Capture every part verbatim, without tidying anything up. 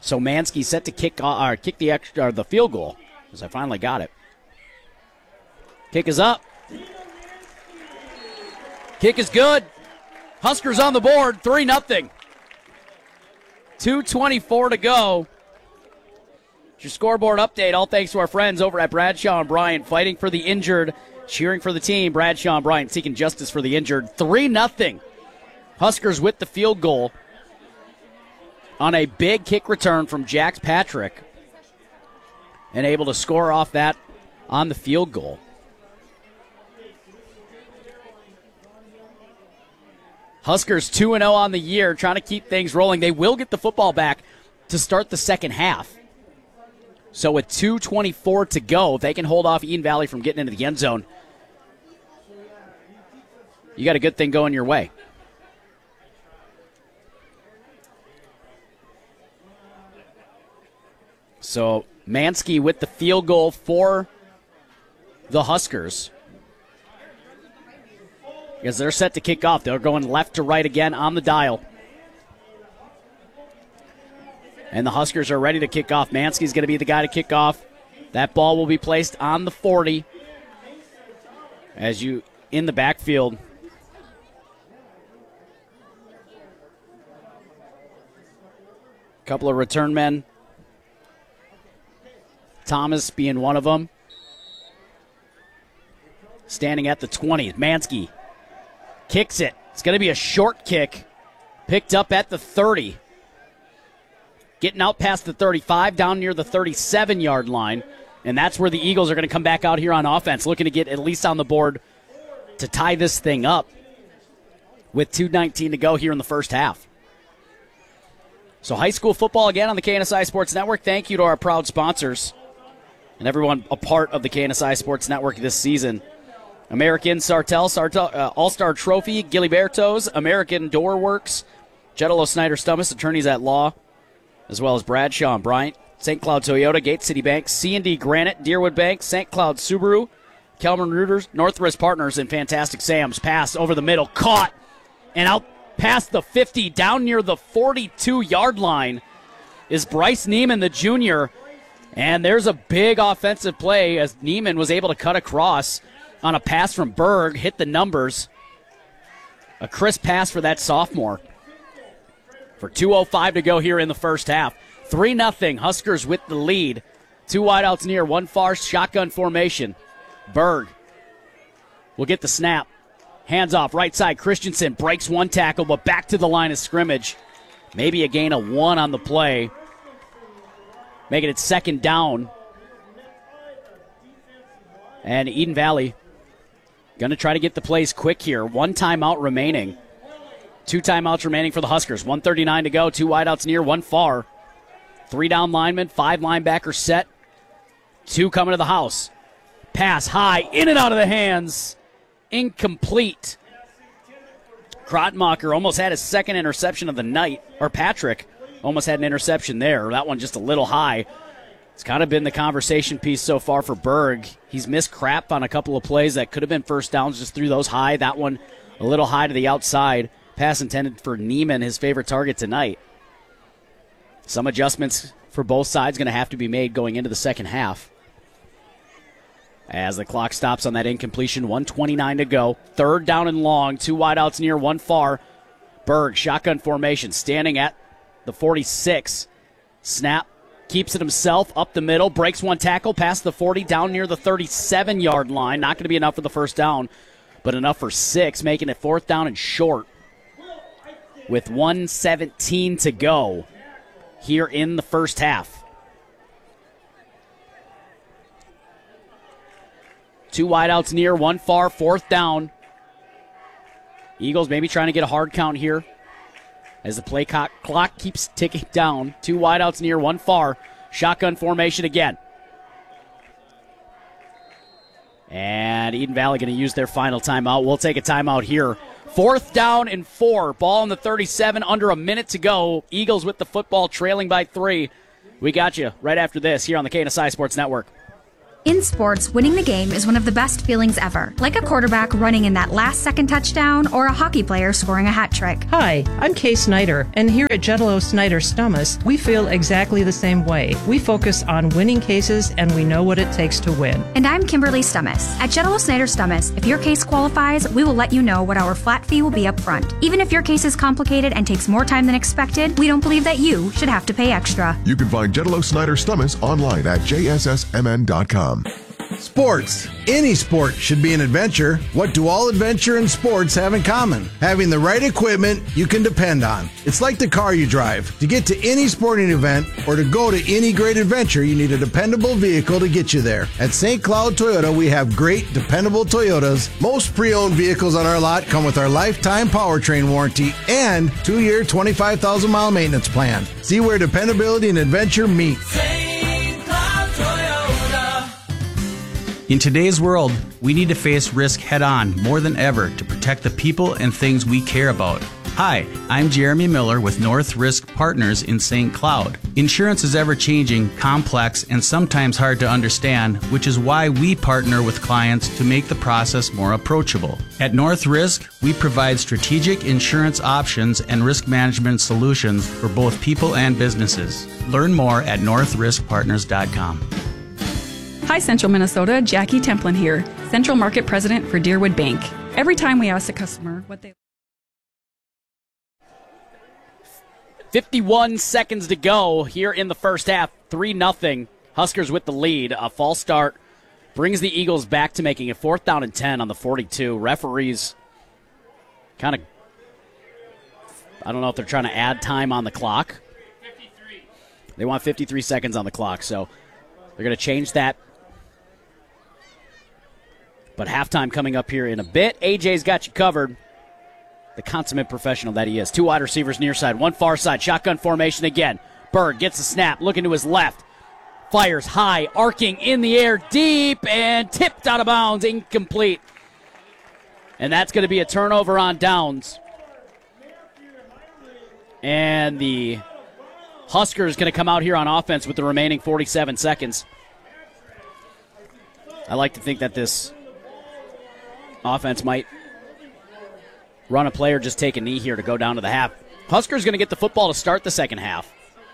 So Mansky set to kick uh, kick the extra or the field goal, because I finally got it. Kick is up. Kick is good. Huskers on the board, three nothing. two twenty-four to go. It's your scoreboard update, all thanks to our friends over at Bradshaw and Bryant, fighting for the injured, cheering for the team. Bradshaw and Bryant seeking justice for the injured. three nothing. Huskers with the field goal on a big kick return from Jax Patrick, and able to score off that on the field goal. Huskers two and oh on the year, trying to keep things rolling. They will get the football back to start the second half. So with two twenty-four to go, if they can hold off Eden Valley from getting into the end zone, you got a good thing going your way. So Mansky with the field goal for the Huskers, because they're set to kick off. They're going left to right again on the dial. And the Huskers are ready to kick off. Mansky's going to be the guy to kick off. That ball will be placed on the forty. As you in the backfield. Couple of return men. Thomas being one of them. Standing at the twenty. Mansky kicks it. It's going to be a short kick. Picked up at the thirty. Getting out past the thirty-five, down near the thirty-seven-yard line. And that's where the Eagles are going to come back out here on offense, looking to get at least on the board to tie this thing up with two nineteen to go here in the first half. So high school football again on the K N S I Sports Network. Thank you to our proud sponsors and everyone a part of the K N S I Sports Network this season. American Sartell, Sartell uh, All-Star Trophy, Giliberto's, American Doorworks, Jetalo Snyder Stummis, attorneys at law, as well as Bradshaw and Bryant, Saint Cloud Toyota, Gate City Bank, C and D Granite, Deerwood Bank, Saint Cloud Subaru, Kelman Rooters, Northwest Partners, and Fantastic Sam's. Pass over the middle, caught, and out past the fifty, down near the forty-two-yard line is Bryce Neiman, the junior. And there's a big offensive play as Neiman was able to cut across on a pass from Berg, hit the numbers. A crisp pass for that sophomore. For two oh five to go here in the first half. three nothing, Huskers with the lead. Two wideouts near, one far, shotgun formation. Berg will get the snap. Hands off, right side, Christensen breaks one tackle, but back to the line of scrimmage. Maybe a gain of one on the play. Making it second down. And Eden Valley going to try to get the plays quick here. One timeout remaining. Two timeouts remaining for the Huskers. one thirty-nine to go. Two wideouts near, one far. Three down linemen, five linebackers set. Two coming to the house. Pass high, in and out of the hands. Incomplete. Krotmacher almost had his second interception of the night. Or Patrick almost had an interception there. That one just a little high. It's kind of been the conversation piece so far for Berg. He's missed crap on a couple of plays that could have been first downs, just threw those high. That one a little high to the outside. Pass intended for Neiman, his favorite target tonight. Some adjustments for both sides going to have to be made going into the second half. As the clock stops on that incompletion, one twenty-nine to go. Third down and long, two wideouts near, one far. Berg, shotgun formation, standing at the forty-six. Snap, keeps it himself, up the middle, breaks one tackle, past the forty, down near the thirty-seven-yard line. Not going to be enough for the first down, but enough for six, making it fourth down and short. With one seventeen to go here in the first half. Two wideouts near, one far, fourth down. Eagles maybe trying to get a hard count here as the play co- clock keeps ticking down. Two wideouts near, one far. Shotgun formation again. And Eden Valley going to use their final timeout. We'll take a timeout here. Fourth down and four. Ball in the thirty-seven, under a minute to go. Eagles with the football, trailing by three. We got you right after this here on the K N S I Sports Network. In sports, winning the game is one of the best feelings ever, like a quarterback running in that last-second touchdown or a hockey player scoring a hat trick. Hi, I'm Kay Snyder, and here at Jetalo Snyder Stummus, we feel exactly the same way. We focus on winning cases, and we know what it takes to win. And I'm Kimberly Stummus. At Jetalo Snyder Stummus, if your case qualifies, we will let you know what our flat fee will be up front. Even if your case is complicated and takes more time than expected, we don't believe that you should have to pay extra. You can find Jetalo Snyder Stummus online at j s s m n dot com. Sports. Any sport should be an adventure. What do all adventure and sports have in common? Having the right equipment you can depend on. It's like the car you drive. To get to any sporting event or to go to any great adventure, you need a dependable vehicle to get you there. At Saint Cloud Toyota, we have great, dependable Toyotas. Most pre-owned vehicles on our lot come with our lifetime powertrain warranty and two-year, twenty-five thousand mile maintenance plan. See where dependability and adventure meet. In today's world, we need to face risk head-on more than ever to protect the people and things we care about. Hi, I'm Jeremy Miller with North Risk Partners in Saint Cloud. Insurance is ever-changing, complex, and sometimes hard to understand, which is why we partner with clients to make the process more approachable. At North Risk, we provide strategic insurance options and risk management solutions for both people and businesses. Learn more at north risk partners dot com. Hi, Central Minnesota. Jackie Templin here, Central Market President for Deerwood Bank. Every time we ask a customer what they... fifty-one seconds to go here in the first half. three nothing. Huskers with the lead. A false start brings the Eagles back to making it fourth down and ten on the forty-two. Referees kind of, I don't know if they're trying to add time on the clock. They want fifty-three seconds on the clock, so they're going to change that. But halftime coming up here in a bit. A J's got you covered. The consummate professional that he is. Two wide receivers near side, one far side. Shotgun formation again. Bird gets a snap, looking to his left. Fires high, arcing in the air, deep, and tipped out of bounds. Incomplete. And that's going to be a turnover on downs. And the Huskers going to come out here on offense with the remaining forty-seven seconds. I like to think that this offense might run a play or just take a knee here to go down to the half. Huskers going to get the football to start the second half.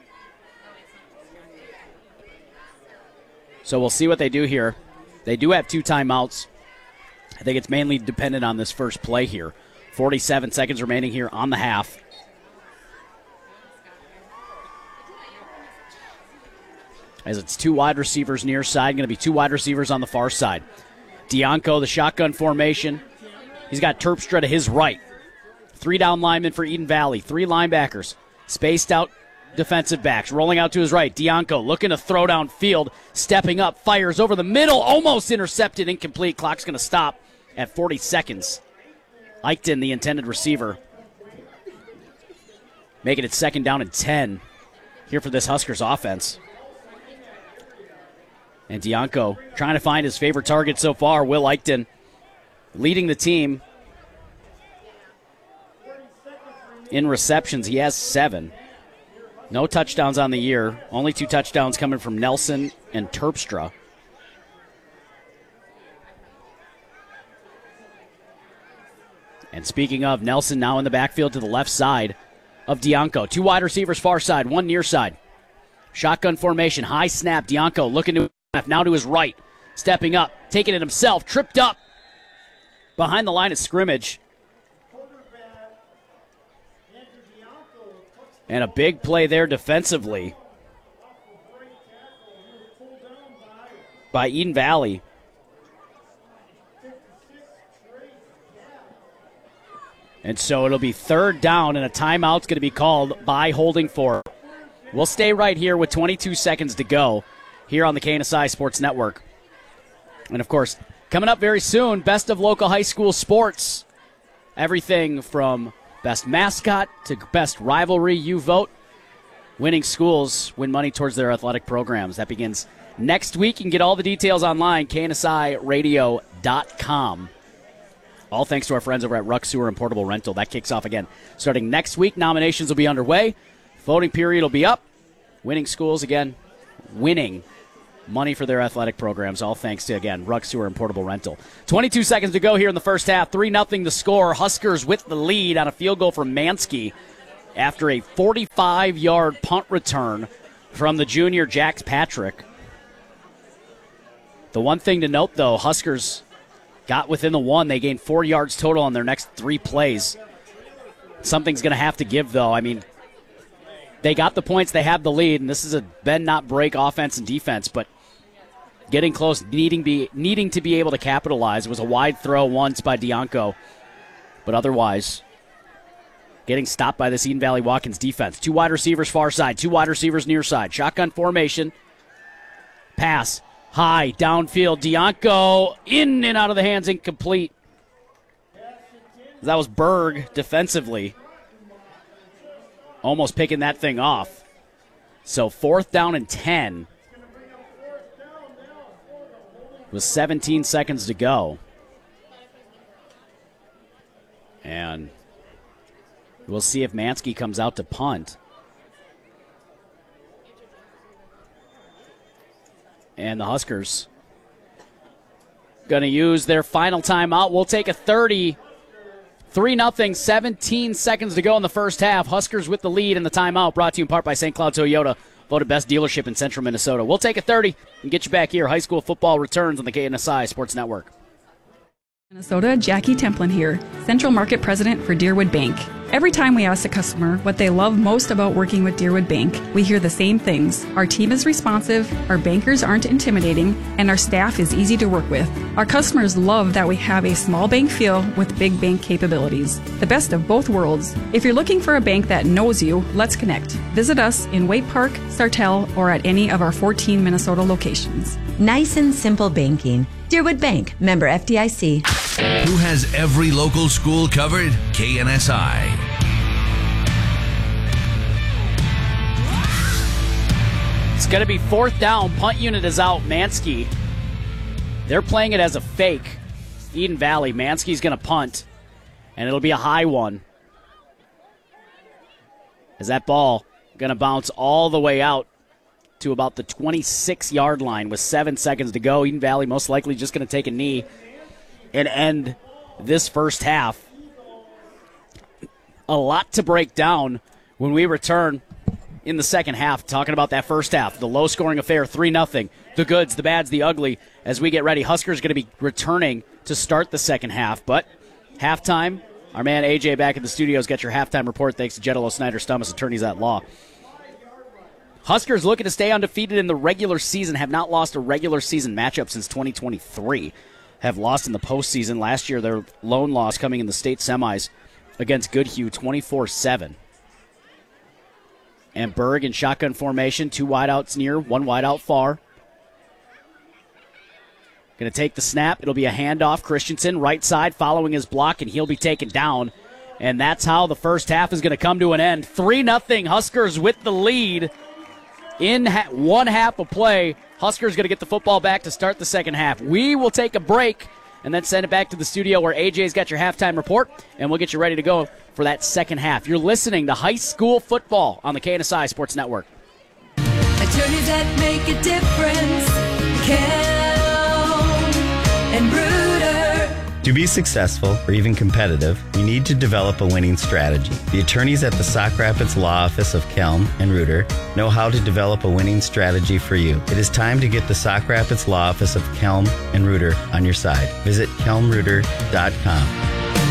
So we'll see what they do here. They do have two timeouts. I think it's mainly dependent on this first play here. forty-seven seconds remaining here on the half. As it's two wide receivers near side, going to be two wide receivers on the far side. Dianco, the shotgun formation. He's got Terpstra to his right. Three down linemen for Eden Valley. Three linebackers. Spaced out defensive backs. Rolling out to his right. Dianco looking to throw down field. Stepping up. Fires over the middle. Almost intercepted. Incomplete. Clock's going to stop at forty seconds. Eichten, the intended receiver. Making it second down and ten here for this Huskers offense. And Dianco trying to find his favorite target so far, Will Eichten, leading the team in receptions. He has seven. No touchdowns on the year. Only two touchdowns coming from Nelson and Terpstra. And speaking of, Nelson now in the backfield to the left side of Dianco. Two wide receivers far side, one near side. Shotgun formation, high snap. Dianco looking to now to his right, stepping up, taking it himself, tripped up behind the line of scrimmage. And a big play there defensively by Eden Valley. And so it'll be third down, and a timeout's going to be called by Holding Four. We'll stay right here with twenty-two seconds to go here on the K N S I Sports Network. And, of course, coming up very soon, best of local high school sports. Everything from best mascot to best rivalry, you vote. Winning schools win money towards their athletic programs. That begins next week. You can get all the details online, K N S I radio dot com. All thanks to our friends over at Ruck Sewer and Portable Rental. That kicks off again starting next week. Nominations will be underway. Voting period will be up. Winning schools, again, winning money for their athletic programs, all thanks to, again, Ruck Sewer and Portable Rental. twenty-two seconds to go here in the first half. three nothing the score. Huskers with the lead on a field goal from Mansky after a forty-five-yard punt return from the junior Jax Patrick. The one thing to note, though, Huskers got within the one. They gained four yards total on their next three plays. Something's going to have to give, though. I mean, they got the points. They have the lead, and this is a bend-not-break offense and defense, but getting close, needing be needing to be able to capitalize. It was a wide throw once by Dianco, but otherwise getting stopped by this Eden Valley Watkins defense. Two wide receivers far side, two wide receivers near side. Shotgun formation. Pass. High, downfield. Dianco in and out of the hands, incomplete. That was Berg defensively. Almost picking that thing off. So fourth down and ten. With seventeen seconds to go. And we'll see if Mansky comes out to punt. And the Huskers going to use their final timeout. We'll take a thirty. three nothing, seventeen seconds to go in the first half. Huskers with the lead in the timeout. Brought to you in part by Saint Cloud Toyota. Voted best dealership in central Minnesota. We'll take a thirty and get you back here. High school football returns on the K N S I Sports Network. Minnesota, Jackie Templin here, Central Market President for Deerwood Bank. Every time we ask a customer what they love most about working with Deerwood Bank, we hear the same things. Our team is responsive, our bankers aren't intimidating, and our staff is easy to work with. Our customers love that we have a small bank feel with big bank capabilities. The best of both worlds. If you're looking for a bank that knows you, let's connect. Visit us in Waite Park, Sartell, or at any of our fourteen Minnesota locations. Nice and simple banking. Deerwood Bank, member F D I C. Who has every local school covered? K N S I. It's going to be fourth down. Punt unit is out. Mansky. They're playing it as a fake. Eden Valley. Mansky's going to punt, and it'll be a high one. As that ball going to bounce all the way out to about the twenty-six-yard line with seven seconds to go. Eden Valley most likely just going to take a knee and end this first half. A lot to break down when we return in the second half, talking about that first half. The low-scoring affair, three nothing. The goods, the bads, the ugly. As we get ready, Huskers going to be returning to start the second half. But halftime, our man A J back in the studios. Get your halftime report thanks to Jetalo Snyder Stummis, attorneys at law. Huskers looking to stay undefeated in the regular season, have not lost a regular season matchup since twenty twenty-three. Have lost in the postseason. Last year, their lone loss coming in the state semis against Goodhue, twenty-four seven. And Berg in shotgun formation, two wideouts near, one wideout far. Going to take the snap. It'll be a handoff. Christensen, right side, following his block, and he'll be taken down. And that's how the first half is going to come to an end. three nothing, Huskers with the lead. In ha- one half of play, Huskers going to get the football back to start the second half. We will take a break and then send it back to the studio where A J's got your halftime report, and we'll get you ready to go for that second half. You're listening to High School Football on the K N S I Sports Network. Attorneys that make a difference. Kelm and Bruder. To be successful or even competitive, you need to develop a winning strategy. The attorneys at the Sauk Rapids Law Office of Kelm and Reuter know how to develop a winning strategy for you. It is time to get the Sauk Rapids Law Office of Kelm and Reuter on your side. Visit kelm reuter dot com.